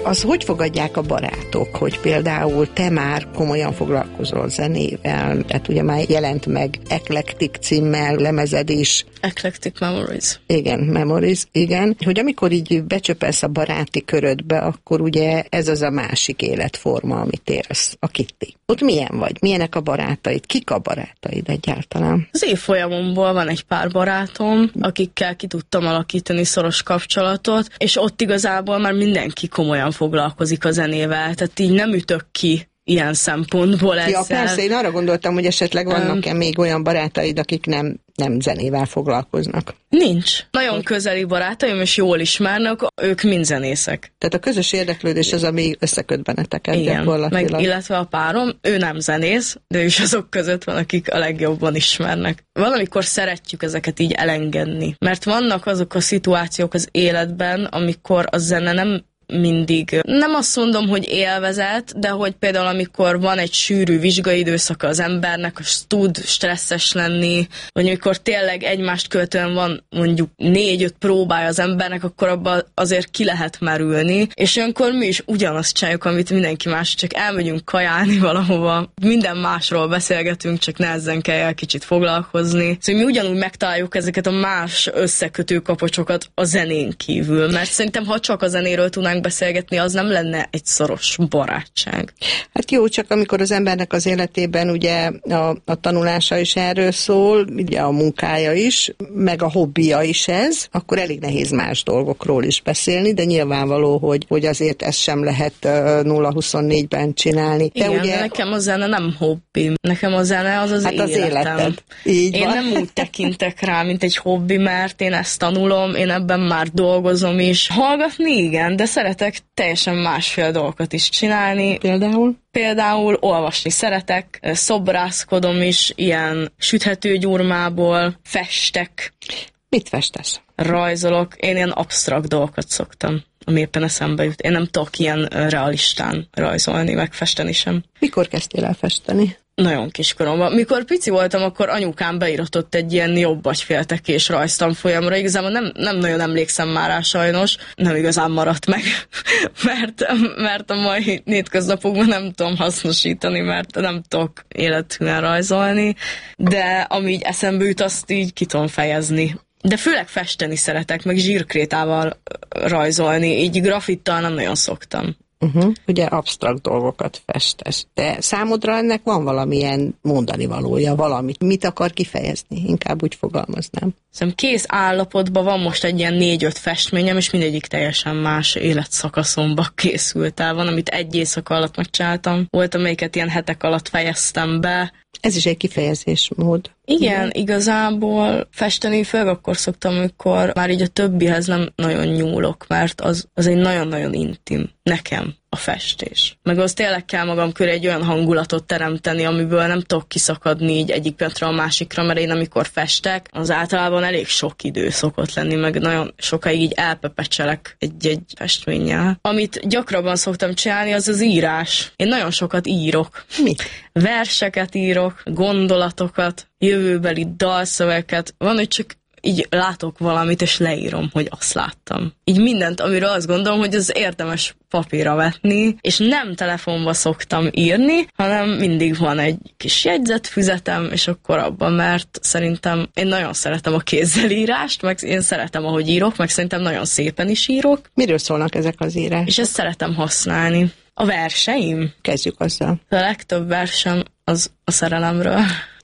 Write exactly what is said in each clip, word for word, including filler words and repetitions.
Az hogy fogadják a barátok, hogy például te már komolyan foglalkozol zenével, tehát ugye már jelent meg Eclectic címmel lemezed is. Eclectic Memories. Igen, Memories, igen. Hogy amikor így becsöpelsz a baráti körödbe, akkor ugye ez az a másik életforma, amit élsz, a Kitty. Ott milyen vagy? Milyenek a barátaid? Kik a barátaid egyáltalán? Az évfolyamomból van egy pár barátom, akikkel ki tudtam alakítani szoros kapcsolatot, és ott igazából már mindenki komolyan foglalkozik a zenével, tehát így nem ütök ki ilyen szempontból ezzel. Ja, persze, én arra gondoltam, hogy esetleg vannak-e um, még olyan barátaid, akik nem, nem zenével foglalkoznak. Nincs. Nagyon közeli barátaim, és jól ismernek, ők mind zenészek. Tehát a közös érdeklődés az, ami összeköt benneteket. Igen, meg illetve a párom, ő nem zenész, de is azok között van, akik a legjobban ismernek. Valamikor szeretjük ezeket így elengedni, mert vannak azok a szituációk az életben, amikor a zene nem mindig, nem azt mondom, hogy élvezet, de hogy például amikor van egy sűrű vizsgai időszaka az embernek, az tud stresszes lenni, vagy amikor tényleg egymást követően van mondjuk négy-öt próbája az embernek, akkor abban azért ki lehet merülni, és olyankor mi is ugyanazt csináljuk, amit mindenki más, csak elmegyünk kajálni valahova, minden másról beszélgetünk, csak nehezen kell el kicsit foglalkozni. Szóval mi ugyanúgy megtaláljuk ezeket a más összekötő kapocsokat a zenén kívül, mert szerintem ha csak a zenéről tudnánk beszélgetni, az nem lenne egy szoros barátság. Hát jó, csak amikor az embernek az életében ugye a, a tanulása is erről szól, ugye a munkája is, meg a hobbija is ez, akkor elég nehéz más dolgokról is beszélni, de nyilvánvaló, hogy, hogy azért ezt sem lehet uh, nulla huszonnégyben csinálni. Igen, de ugye... de nekem a zene nem hobbi. Nekem a zene az az hát életem. Az életed. Így én van. nem úgy tekintek rá, mint egy hobbi, mert én ezt tanulom, én ebben már dolgozom is. Hallgatni igen, de szeretek teljesen másfél dolgokat is csinálni. Például? Például olvasni szeretek, szobrászkodom is, ilyen süthető gyurmából, festek. Mit festesz? Rajzolok. Én ilyen absztrakt dolgokat szoktam, ami éppen eszembe jut. Én nem tudok ilyen realistán rajzolni, meg festeni sem. Mikor kezdtél el festeni? Nagyon kiskoromban. Mikor pici voltam, akkor anyukám beíratott egy ilyen jobb agyféltekés rajztanfolyamra. Igazából nem, nem nagyon emlékszem már rá sajnos. Nem igazán maradt meg, mert, mert a mai hétköznapokban nem tudom hasznosítani, mert nem tudok élethűen rajzolni. De ami így eszembe jut, azt így ki tudom fejezni. De főleg festeni szeretek, meg zsírkrétával rajzolni. Így grafittal nem nagyon szoktam. Uh-huh. Ugye absztrakt dolgokat festesz. De számodra ennek van valamilyen mondani valója, valamit. Mit akar kifejezni? Inkább úgy fogalmaznám. Szerintem kész állapotban van most egy ilyen négy-öt festményem, és mindegyik teljesen más életszakaszomba készült el. Van, amit egy éjszaka alatt megcsináltam. Volt, amelyiket ilyen hetek alatt fejeztem be. Ez is egy kifejezésmód. Igen, igazából festeni főleg akkor szoktam, amikor már így a többihez nem nagyon nyúlok, mert az, az egy nagyon-nagyon intim. Nekem a festés. Meg az tényleg kell magam köré egy olyan hangulatot teremteni, amiből nem tudok kiszakadni így egyik pillanatra a másikra, mert én amikor festek, az általában elég sok idő szokott lenni, meg nagyon sokáig így elpepecselek egy-egy festménnyel. Amit gyakrabban szoktam csinálni, az az írás. Én nagyon sokat írok. Mi? Verseket írok, gondolatokat, jövőbeli dalszöveket. Van, hogy csak így látok valamit, és leírom, hogy azt láttam. Így mindent, amiről azt gondolom, hogy az érdemes papírra vetni, és nem telefonba szoktam írni, hanem mindig van egy kis jegyzetfüzetem, és akkor abban, mert szerintem én nagyon szeretem a kézzel írást, meg én szeretem, ahogy írok, meg szerintem nagyon szépen is írok. Miről szólnak ezek az írások? És ezt szeretem használni. A verseim? Kezdjük azzal. A legtöbb versem az a szerelemről.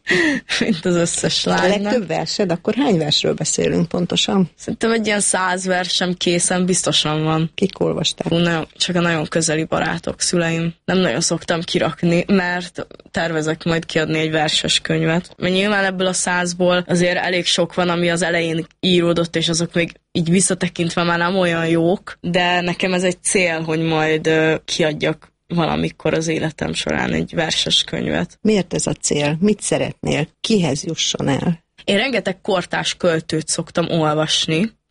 Mint az összes lánynak. A legtöbb versed? Akkor hány versről beszélünk pontosan? Szerintem egy ilyen száz versem készen biztosan van. Kik olvasták? Hú, nagyon, csak a nagyon közeli barátok, szüleim. Nem nagyon szoktam kirakni, mert tervezek majd kiadni egy verses könyvet. Mert nyilván ebből a százból azért elég sok van, ami az elején íródott, és azok még így visszatekintve már nem olyan jók, de nekem ez egy cél, hogy majd uh, kiadjak valamikor az életem során egy verses könyvet. Miért ez a cél? Mit szeretnél? Kihez jusson el? Én rengeteg kortárs költőt szoktam olvasni,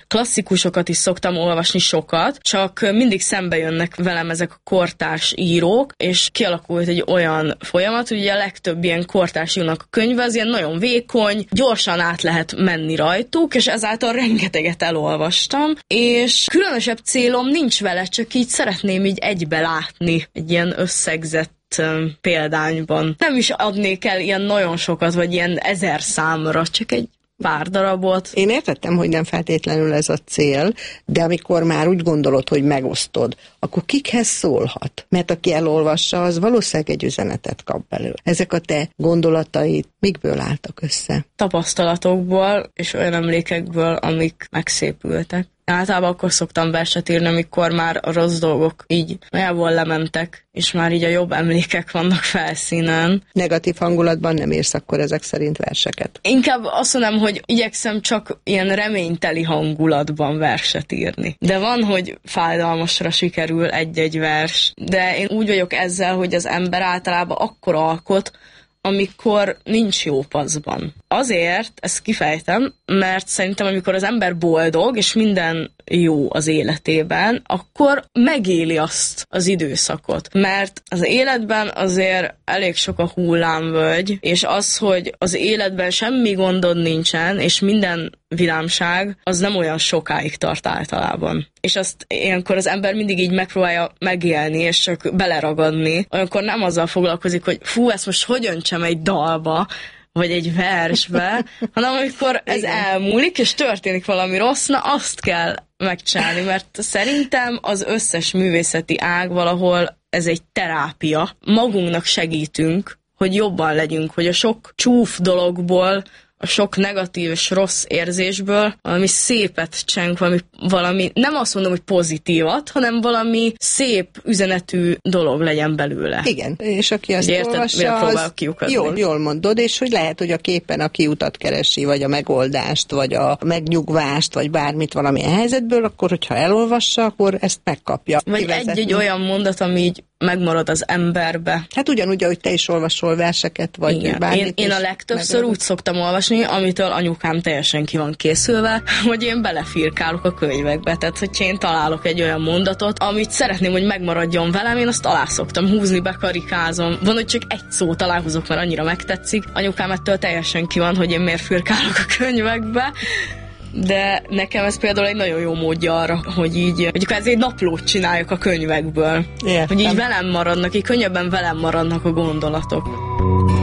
klasszikusokat is szoktam olvasni sokat, csak mindig szembe jönnek velem ezek a kortárs írók, és kialakult egy olyan folyamat, hogy a legtöbb ilyen kortárs írónak a könyve az ilyen nagyon vékony, gyorsan át lehet menni rajtuk, és ezáltal rengeteget elolvastam, és különösebb célom nincs vele, csak így szeretném így egybe látni egy ilyen összegzett példányban. Nem is adnék el ilyen nagyon sokat, vagy ilyen ezer számra, csak egy pár darabot. Én értettem, hogy nem feltétlenül ez a cél, de amikor már úgy gondolod, hogy megosztod, akkor kikhez szólhat? Mert aki elolvassa, az valószínűleg egy üzenetet kap belőle. Ezek a te gondolataid mikből álltak össze? Tapasztalatokból és olyan emlékekből, amik megszépültek. Általában akkor szoktam verset írni, amikor már a rossz dolgok így majából lementek, és már így a jobb emlékek vannak felszínen. Negatív hangulatban nem írsz akkor ezek szerint verseket? Inkább azt mondom, hogy igyekszem csak ilyen reményteli hangulatban verset írni. De van, hogy fájdalmasra sikerül egy-egy vers, de én úgy vagyok ezzel, hogy az ember általában akkor alkot, amikor nincs jó paszban. Azért, ezt kifejtem, mert szerintem amikor az ember boldog, és minden jó az életében, akkor megéli azt az időszakot. Mert az életben azért elég sok a hullámvölgy, és az, hogy az életben semmi gondod nincsen, és minden vidámság, az nem olyan sokáig tart általában. És azt ilyenkor az ember mindig így megpróbálja megélni, és csak beleragadni. Olyankor nem azzal foglalkozik, hogy fú, ezt most hogy öntsem egy dalba, vagy egy versbe, hanem amikor ez elmúlik, és történik valami rossz, na azt kell megcsinálni, mert szerintem az összes művészeti ág valahol ez egy terápia. Magunknak segítünk, hogy jobban legyünk, hogy a sok csúf dologból, a sok negatív és rossz érzésből valami szépet csinálunk, valami, valami, nem azt mondom, hogy pozitívat, hanem valami szép üzenetű dolog legyen belőle. Igen, és aki azt érted, olvassa, az jól, jól mondod, és hogy lehet, hogy a képen a kiutat keresi, vagy a megoldást, vagy a megnyugvást, vagy bármit valamilyen helyzetből, akkor, hogyha elolvassa, akkor ezt megkapja. Vagy egy-egy olyan mondat, ami így megmarad az emberbe. Hát ugyanúgy, ahogy te is olvasol verseket, vagy igen. bármit. Én, én a legtöbbször megmarad. Úgy szoktam olvasni, amitől anyukám teljesen ki van készülve, hogy én belefirkálok a könyvekbe. Tehát, hogy én találok egy olyan mondatot, amit szeretném, hogy megmaradjon velem, én azt alá szoktam húzni, bekarikázom. Van, hogy csak egy szót találkozok, mert annyira megtetszik. Anyukám ettől teljesen ki van, hogy én miért firkálok a könyvekbe. De nekem ez például egy nagyon jó módja arra, hogy így, hogy ez egy naplót csináljak a könyvekből. Értem. Hogy így velem maradnak, így könnyebben velem maradnak a gondolatok.